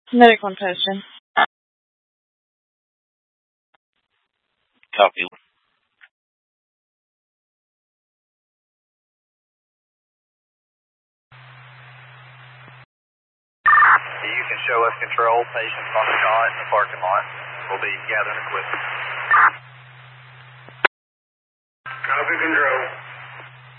Medical attention. Copy. You can show us control. Patients on the cot in the parking lot. We'll be gathering equipment. Copy control.